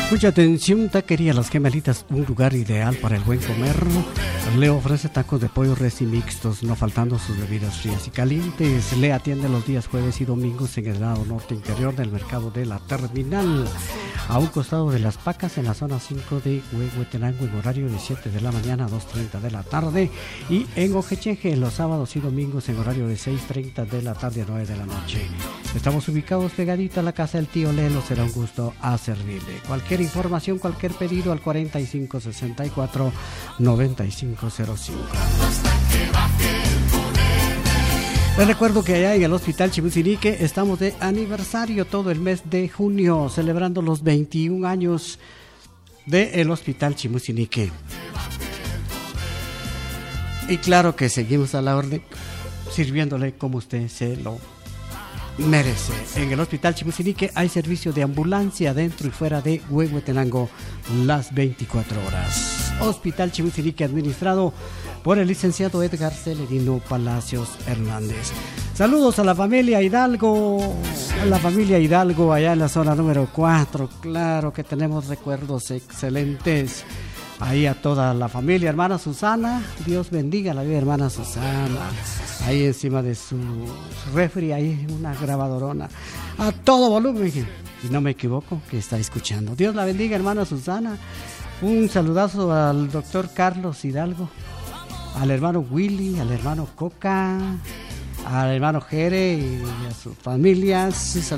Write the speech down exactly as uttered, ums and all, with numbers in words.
Mucha atención, Taquería Las Gemelitas, un lugar ideal para el buen comer. Le ofrece tacos de pollo res y mixtos, no faltando sus bebidas frías y calientes. Le atiende los días jueves y domingos en el lado norte interior del mercado de la terminal, a un costado de Las Pacas, en la zona cinco de Huehuetenango, en horario de siete de la mañana a dos treinta de la tarde, y en Ojecheje los sábados y domingos en horario de seis treinta de la tarde a nueve de la noche. Estamos ubicados pegadito a la casa del tío Lelo. Será un gusto a servirle. Cualquier información, cualquier pedido al cuarenta y cinco sesenta y cuatro noventa y cinco cero cinco. Les recuerdo que allá en el Hospital Chimusinique estamos de aniversario todo el mes de junio, celebrando los veintiún años del Hospital Chimusinique. Y claro que seguimos a la orden, sirviéndole como usted se lo merece. En el Hospital Chimusinique hay servicio de ambulancia dentro y fuera de Huehuetenango las veinticuatro horas. Hospital Chimusinique, administrado por el licenciado Edgar Celerino Palacios Hernández. Saludos a la familia Hidalgo, a la familia Hidalgo allá en la zona número cuatro. Claro que tenemos recuerdos excelentes. Ahí a toda la familia, hermana Susana, Dios bendiga a la vida hermana Susana. Ahí encima de su refri, ahí una grabadorona a todo volumen, y no me equivoco, que está escuchando. Dios la bendiga, hermana Susana. Un saludazo al doctor Carlos Hidalgo, al hermano Willy, al hermano Coca, al hermano Jere y a sus familias.